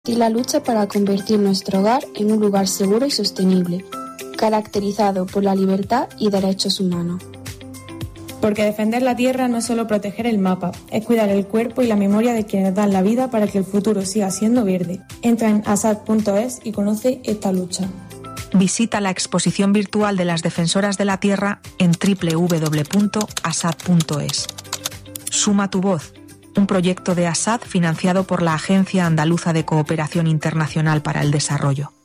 y la lucha para convertir nuestro hogar en un lugar seguro y sostenible, caracterizado por la libertad y derechos humanos. Porque defender la tierra no es solo proteger el mapa, es cuidar el cuerpo y la memoria de quienes dan la vida para que el futuro siga siendo verde. Entra en asad.es y conoce esta lucha. Visita la exposición virtual de las defensoras de la tierra en www.asad.es. Suma tu voz, un proyecto de ASAD financiado por la Agencia Andaluza de Cooperación Internacional para el Desarrollo.